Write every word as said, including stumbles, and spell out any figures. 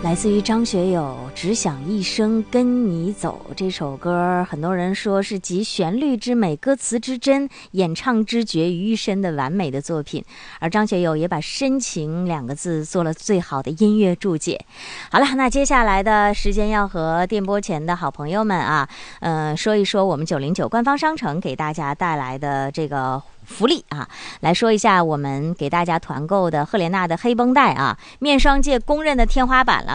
来自于张学友《只想一生跟你走》这首歌，很多人说是集旋律之美、歌词之真、演唱之绝于一身的完美的作品，而张学友也把深情两个字做了最好的音乐注解。好了，那接下来的时间要和电波前的好朋友们啊，呃，说一说我们九零九官方商城给大家带来的这个福利啊，来说一下我们给大家团购的赫莲娜的黑绷带啊，面霜界公认的天花板了。